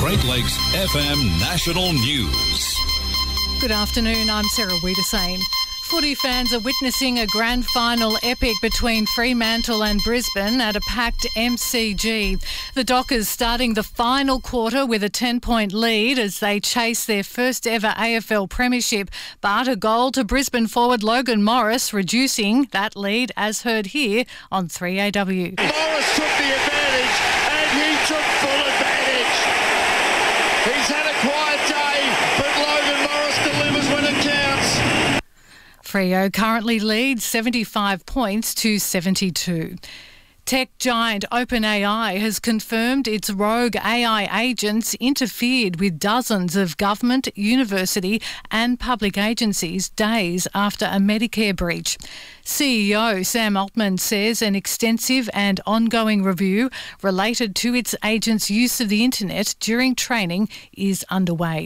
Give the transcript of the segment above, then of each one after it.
Great Lakes FM National News. Good afternoon, I'm Sarah Wiedersane. Footy fans are witnessing a grand final epic between Fremantle and Brisbane at a packed MCG. The Dockers starting the final quarter with a 10-point lead as they chase their first ever AFL premiership, but a goal to Brisbane forward Logan Morris reducing that lead, as heard here on 3AW. Morris took the advantage and he took full advantage. He's had a quiet day, but Logan Morris delivers when it counts. Freo currently leads 75 points to 72. Tech giant OpenAI has confirmed its rogue AI agents interfered with dozens of government, university and public agencies days after a Medicare breach. CEO Sam Altman says an extensive and ongoing review related to its agents' use of the internet during training is underway.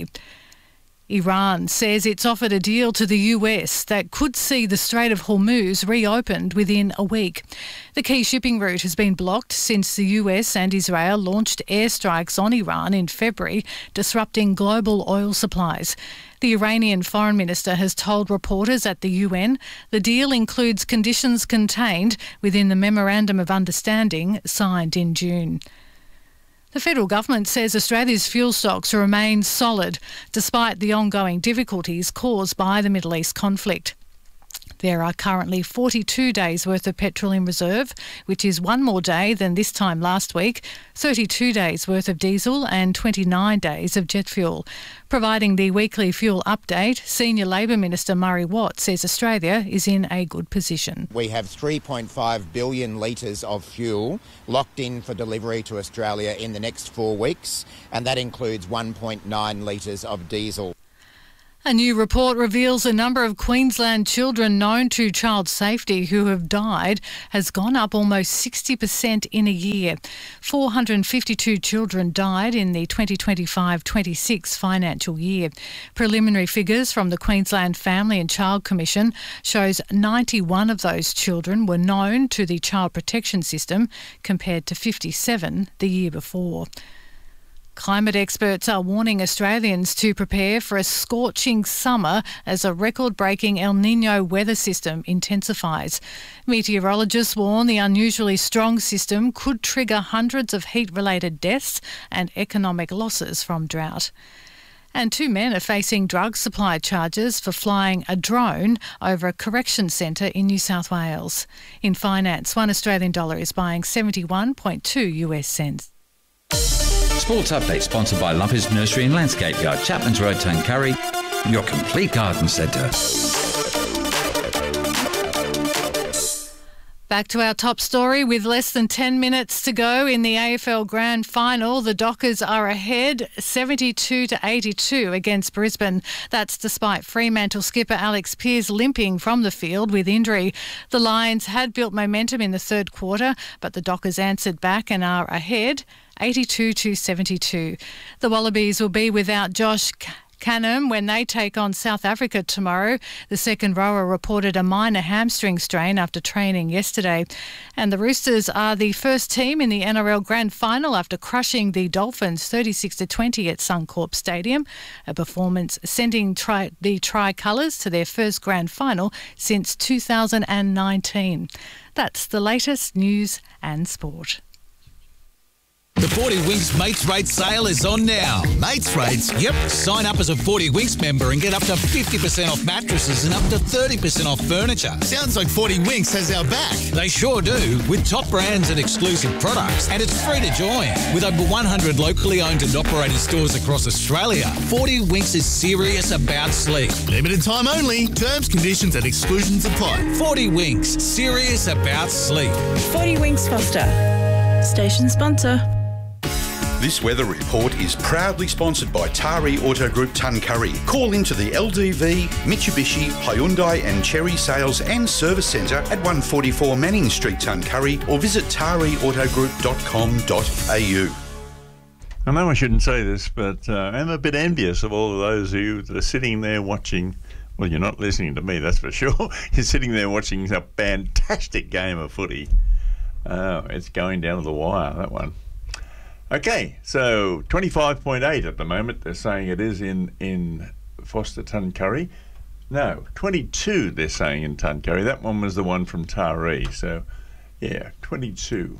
Iran says it's offered a deal to the US that could see the Strait of Hormuz reopened within a week. The key shipping route has been blocked since the US and Israel launched airstrikes on Iran in February, disrupting global oil supplies. The Iranian foreign minister has told reporters at the UN the deal includes conditions contained within the Memorandum of Understanding signed in June. The federal government says Australia's fuel stocks remain solid despite the ongoing difficulties caused by the Middle East conflict. There are currently 42 days' worth of petrol in reserve, which is one more day than this time last week, 32 days' worth of diesel and 29 days of jet fuel. Providing the weekly fuel update, Senior Labor Minister Murray Watt says Australia is in a good position. We have 3.5 billion litres of fuel locked in for delivery to Australia in the next 4 weeks, and that includes 1.9 litres of diesel. A new report reveals the number of Queensland children known to child safety who have died has gone up almost 60% in a year. 452 children died in the 2025-26 financial year. Preliminary figures from the Queensland Family and Child Commission shows 91 of those children were known to the Child Protection System compared to 57 the year before. Climate experts are warning Australians to prepare for a scorching summer as a record-breaking El Niño weather system intensifies. Meteorologists warn the unusually strong system could trigger hundreds of heat-related deaths and economic losses from drought. And 2 men are facing drug supply charges for flying a drone over a correction centre in New South Wales. In finance, $1 Australian dollar is buying 71.2 US cents. Sports Update sponsored by Lumpers Nursery and Landscape Yard, Chapman's Road, Tuncurry, your complete garden centre. Back to our top story. With less than 10 minutes to go in the AFL Grand Final, the Dockers are ahead 72-82 against Brisbane. That's despite Fremantle skipper Alex Pearce limping from the field with injury. The Lions had built momentum in the third quarter, but the Dockers answered back and are ahead 82-72. The Wallabies will be without Josh Canham when they take on South Africa tomorrow. The second rower reported a minor hamstring strain after training yesterday. And the Roosters are the first team in the NRL Grand Final after crushing the Dolphins 36-20 at Suncorp Stadium, a performance sending the Tricolours to their first Grand Final since 2019. That's the latest news and sport. The 40 Winks Mates Rates sale is on now. Mates Rates? Yep. Sign up as a 40 Winks member and get up to 50% off mattresses and up to 30% off furniture. Sounds like 40 Winks has our back. They sure do, with top brands and exclusive products. And it's free to join. With over 100 locally owned and operated stores across Australia, 40 Winks is serious about sleep. Limited time only. Terms, conditions and exclusions apply. 40 Winks, serious about sleep. 40 Winks Foster, station sponsor. This weather report is proudly sponsored by Tari Auto Group Tuncurry. Call into the LDV, Mitsubishi, Hyundai and Chery Sales and Service Centre at 144 Manning Street, Tuncurry, or visit tariautogroup.com.au. I know I shouldn't say this, but I'm a bit envious of all of those who are sitting there watching. Well, you're not listening to me, that's for sure. You're sitting there watching a fantastic game of footy. It's going down to the wire, that one. Okay, so 25.8 at the moment. They're saying it is in Foster Tuncurry. No, 22 they're saying in Tuncurry. That one was the one from Taree. So, yeah, 22.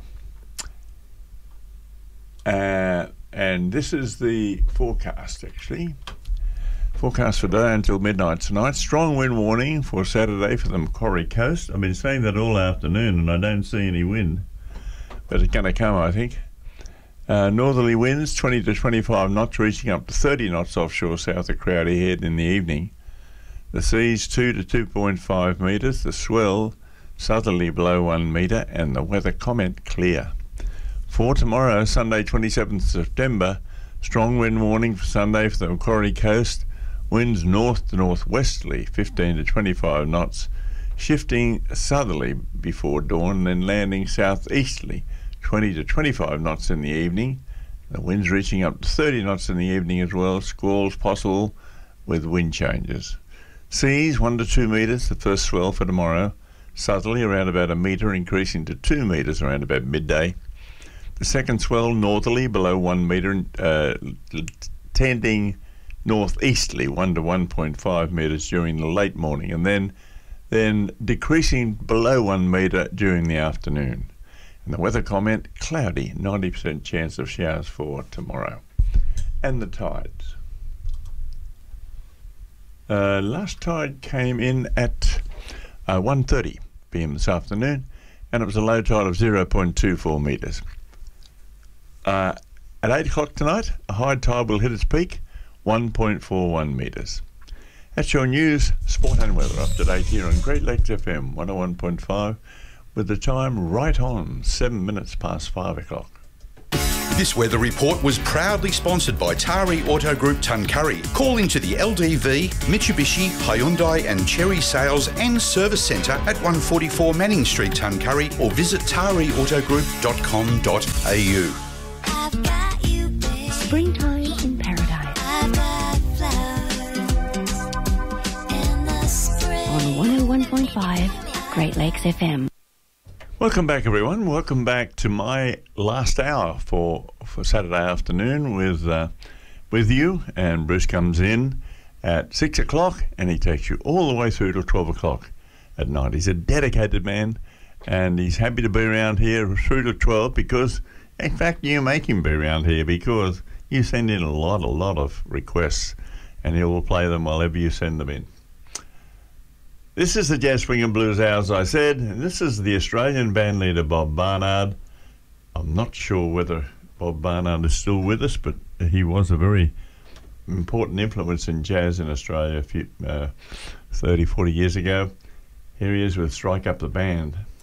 And this is the forecast, actually. Forecast for today until midnight tonight. Strong wind warning for Saturday for the Macquarie Coast. I've been saying that all afternoon and I don't see any wind. But it's going to come, I think. Northerly winds 20 to 25 knots, reaching up to 30 knots offshore south of Crowdy Head in the evening. The seas 2 to 2.5 metres, the swell southerly below 1 metre, and the weather comment clear. For tomorrow, Sunday 27th September, strong wind warning for Sunday for the Macquarie Coast, winds north to northwesterly 15 to 25 knots, shifting southerly before dawn, then landing southeasterly 20 to 25 knots in the evening. The winds reaching up to 30 knots in the evening as well, squalls possible with wind changes. Seas 1 to 2 metres, the first swell for tomorrow, southerly around about 1 metre, increasing to 2 metres around about midday. The second swell northerly below 1 metre, tending northeasterly 1 to 1.5 metres during the late morning, and then decreasing below 1 metre during the afternoon. And the weather comment, cloudy, 90% chance of showers for tomorrow. And the tides. Last tide came in at 1:30 p.m. this afternoon, and it was a low tide of 0.24 metres. At 8 o'clock tonight, a high tide will hit its peak, 1.41 metres. That's your news, sport and weather up to date here on Great Lakes FM 101.5, with the time right on 7 minutes past 5 o'clock. This weather report was proudly sponsored by Taree Auto Group Tuncurry. Call into the LDV, Mitsubishi, Hyundai and Cherry Sales and Service Centre at 144 Manning Street, Tuncurry, or visit tareautogroup.com.au. Springtime in paradise. On 101.5 Great Lakes FM. Welcome back, everyone. Welcome back to my last hour for Saturday afternoon with you. And Bruce comes in at 6 o'clock and he takes you all the way through to 12 o'clock at night. He's a dedicated man and he's happy to be around here through to 12 because, in fact, you make him be around here because you send in a lot of requests and he will play them wherever you send them in. This is the Jazz Swing and Blues Hour, as I said, and this is the Australian band leader Bob Barnard. I'm not sure whether Bob Barnard is still with us, but he was a very important influence in jazz in Australia a few 30, 40 years ago. Here he is with Strike Up the Band.